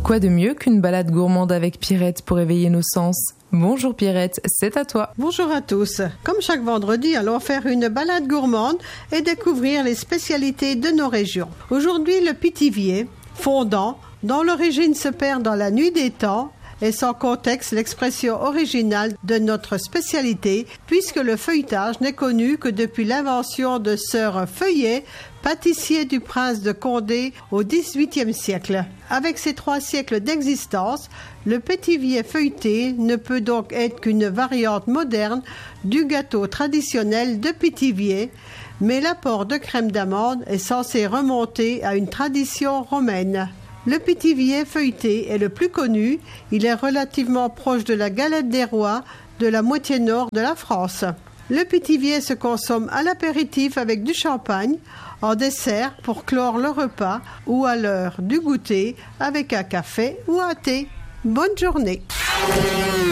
Quoi de mieux qu'une balade gourmande avec Pierrette pour éveiller nos sens? Bonjour Pierrette, c'est à toi. Bonjour à tous. Comme chaque vendredi, allons faire une balade gourmande et découvrir les spécialités de nos régions. Aujourd'hui, le Pithiviers, fondant, dont l'origine se perd dans la nuit des temps, est sans contexte l'expression originale de notre spécialité, puisque le feuilletage n'est connu que depuis l'invention de Sir Feuillet, pâtissier du prince de Condé au XVIIIe siècle. Avec ses 3 siècles d'existence, le Pithiviers feuilleté ne peut donc être qu'une variante moderne du gâteau traditionnel de Pithiviers, mais l'apport de crème d'amande est censé remonter à une tradition romaine. Le Pithiviers feuilleté est le plus connu, il est relativement proche de la galette des rois de la moitié nord de la France. Le Pithiviers se consomme à l'apéritif avec du champagne, en dessert pour clore le repas ou à l'heure du goûter avec un café ou un thé. Bonne journée.